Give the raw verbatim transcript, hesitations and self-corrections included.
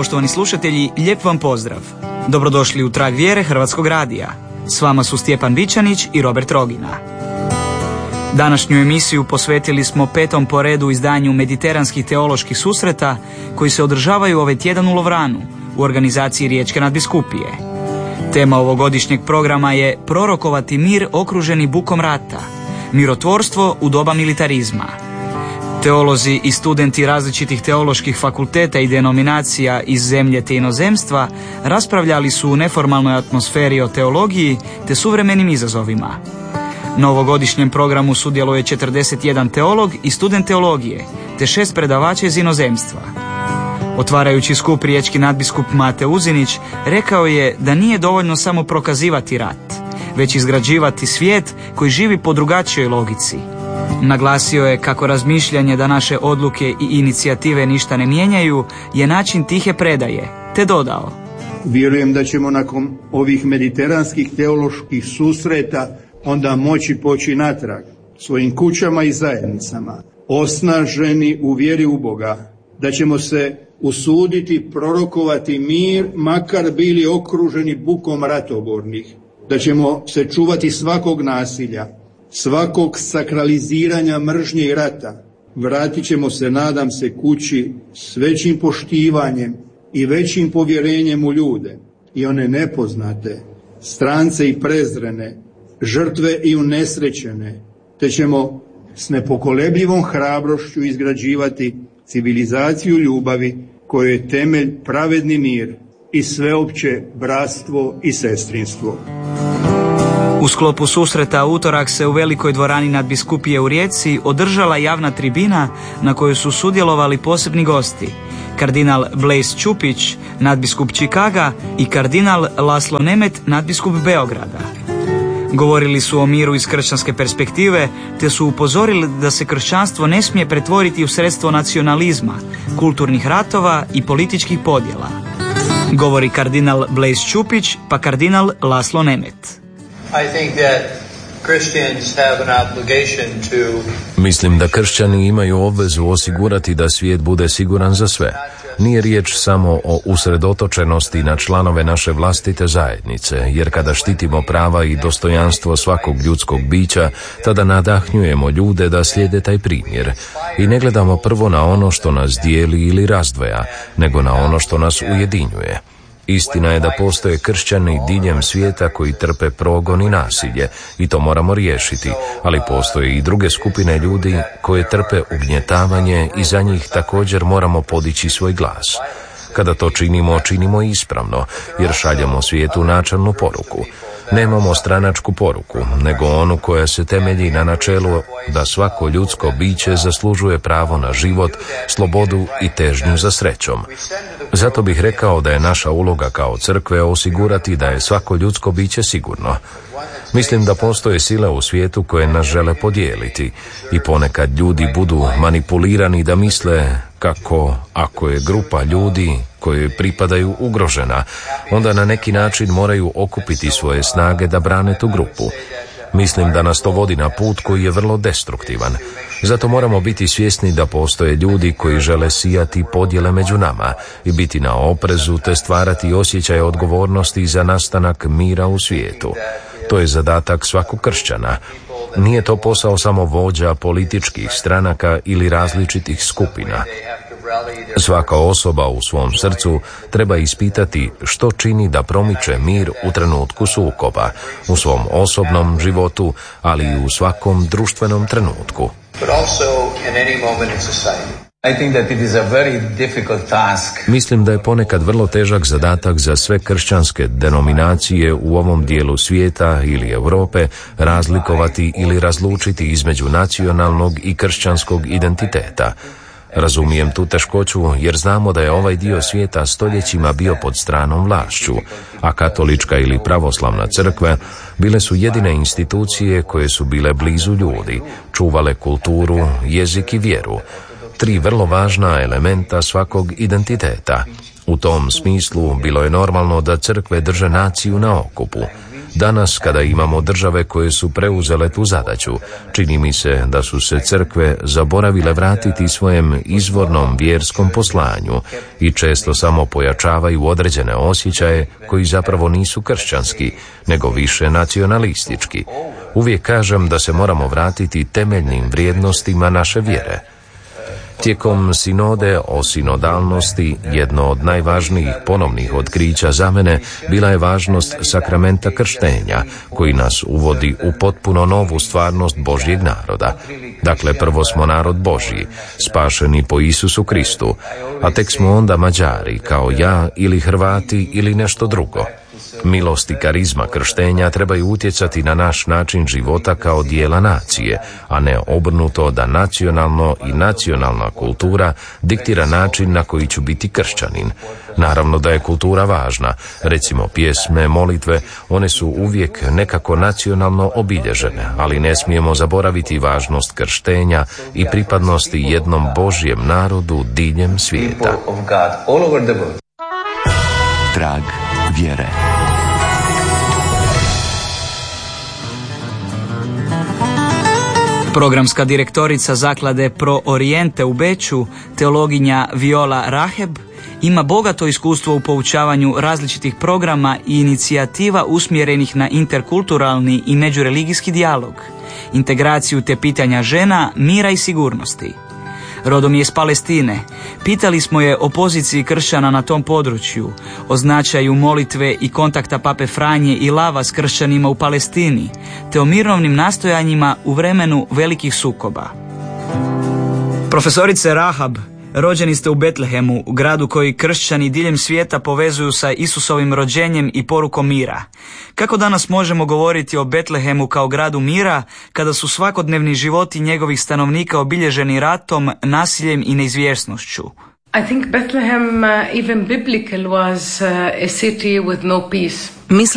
Poštovani slušatelji, lijep vam pozdrav. Dobrodošli u Trag vjere Hrvatskog radija. S vama su Stjepan Vičanić i Robert Rogina. Današnju emisiju posvetili smo petom po redu izdanju mediteranskih teoloških susreta koji se održavaju ovaj tjedan u Lovranu u organizaciji Riječke nadbiskupije. Tema ovogodišnjeg programa je prorokovati mir okruženi bukom rata, mirotvorstvo u doba militarizma. Teolozi i studenti različitih teoloških fakulteta i denominacija iz zemlje te inozemstva raspravljali su u neformalnoj atmosferi o teologiji te suvremenim izazovima. Na ovogodišnjem programu sudjeluje četrdeset jedan teolog i student teologije, te šest predavača iz inozemstva. Otvarajući skup riječki nadbiskup Mate Uzinić rekao je da nije dovoljno samo prokazivati rat, već izgrađivati svijet koji živi po drugačijoj logici. Naglasio je kako razmišljanje da naše odluke i inicijative ništa ne mijenjaju je način tihe predaje, te dodao: Vjerujem da ćemo nakon ovih mediteranskih teoloških susreta onda moći poći natrag svojim kućama i zajednicama, osnaženi u vjeri u Boga, da ćemo se usuditi prorokovati mir, makar bili okruženi bukom ratobornih, da ćemo se čuvati svakog nasilja, svakog sakraliziranja mržnje i rata. Vratit ćemo se, nadam se, kući s većim poštivanjem i većim povjerenjem u ljude i one nepoznate, strance i prezrene, žrtve i unesrećene, te ćemo s nepokolebljivom hrabrošću izgrađivati civilizaciju ljubavi kojoj je temelj pravedni mir i sveopće bratstvo i sestrinstvo. U sklopu susreta utorak se u velikoj dvorani nadbiskupije u Rijeci održala javna tribina na kojoj su sudjelovali posebni gosti: kardinal Blaise Čupić, nadbiskup Čikaga, i kardinal Laslo Nemet, nadbiskup Beograda. Govorili su o miru iz kršćanske perspektive, te su upozorili da se kršćanstvo ne smije pretvoriti u sredstvo nacionalizma, kulturnih ratova i političkih podjela. Govori kardinal Blaise Čupić, pa kardinal Laslo Nemet. Mislim da kršćani imaju obvezu osigurati da svijet bude siguran za sve. Nije riječ samo o usredotočenosti na članove naše vlastite zajednice, jer kada štitimo prava i dostojanstvo svakog ljudskog bića, tada nadahnjujemo ljude da slijede taj primjer i ne gledamo prvo na ono što nas dijeli ili razdvaja, nego na ono što nas ujedinjuje. Istina je da postoje kršćani diljem svijeta koji trpe progon i nasilje i to moramo riješiti, ali postoje i druge skupine ljudi koje trpe ugnjetavanje i za njih također moramo podići svoj glas. Kada to činimo, činimo ispravno, jer šaljemo svijetu načelnu poruku. Nemamo stranačku poruku, nego onu koja se temelji na načelu da svako ljudsko biće zaslužuje pravo na život, slobodu i težnju za srećom. Zato bih rekao da je naša uloga kao crkve osigurati da je svako ljudsko biće sigurno. Mislim da postoje sile u svijetu koje nas žele podijeliti i ponekad ljudi budu manipulirani da misle kako ako je grupa ljudi koje pripadaju ugrožena, onda na neki način moraju okupiti svoje snage da brane tu grupu. Mislim da nas to vodi na put koji je vrlo destruktivan. Zato moramo biti svjesni da postoje ljudi koji žele sijati podjele među nama i biti na oprezu te stvarati osjećaj odgovornosti za nastanak mira u svijetu. To je zadatak svakog kršćana. Nije to posao samo vođa političkih stranaka ili različitih skupina. Svaka osoba u svom srcu treba ispitati što čini da promiče mir u trenutku sukoba, u svom osobnom životu, ali i u svakom društvenom trenutku. Mislim da je ponekad vrlo težak zadatak za sve kršćanske denominacije u ovom dijelu svijeta ili Europe razlikovati ili razlučiti između nacionalnog i kršćanskog identiteta. Razumijem tu teškoću jer znamo da je ovaj dio svijeta stoljećima bio pod stranom vlašću, a katolička ili pravoslavna crkva bile su jedine institucije koje su bile blizu ljudi, čuvale kulturu, jezik i vjeru. Tri vrlo važna elementa svakog identiteta. U tom smislu bilo je normalno da crkve drže naciju na okupu. Danas, kada imamo države koje su preuzele tu zadaću, čini mi se da su se crkve zaboravile vratiti svojem izvornom vjerskom poslanju i često samo pojačavaju određene osjećaje koji zapravo nisu kršćanski, nego više nacionalistički. Uvijek kažem da se moramo vratiti temeljnim vrijednostima naše vjere. Tijekom sinode o sinodalnosti, jedno od najvažnijih ponovnih otkrića za mene bila je važnost sakramenta krštenja, koji nas uvodi u potpuno novu stvarnost Božjeg naroda. Dakle, prvo smo narod Božji, spašeni po Isusu Kristu, a tek smo onda Mađari, kao ja, ili Hrvati, ili nešto drugo. Milost i karizma krštenja trebaju utjecati na naš način života kao dijela nacije, a ne obrnuto da nacionalno i nacionalna kultura diktira način na koji ću biti kršćanin. Naravno da je kultura važna, recimo pjesme, molitve, one su uvijek nekako nacionalno obilježene, ali ne smijemo zaboraviti važnost krštenja i pripadnosti jednom Božjem narodu diljem svijeta. Trag vjere. Programska direktorica zaklade Pro Oriente u Beču, teologinja Viola Raheb, ima bogato iskustvo u poučavanju različitih programa i inicijativa usmjerenih na interkulturalni i međureligijski dijalog, integraciju te pitanja žena, mira i sigurnosti. Rodom je iz Palestine. Pitali smo je o poziciji kršćana na tom području, o značaju molitve i kontakta Pape Franje i Lava s kršćanima u Palestini, te o mirovnim nastojanjima u vremenu velikih sukoba. Profesorice Rahab, rođeni ste u Betlehemu, gradu koji kršćani diljem svijeta povezuju sa Isusovim rođenjem i porukom mira. Kako danas možemo govoriti o Betlehemu kao gradu mira, kada su svakodnevni životi njegovih stanovnika obilježeni ratom, nasiljem i neizvjesnošću? I think Bethlehem, uh, even biblical, was uh, a city with no peace.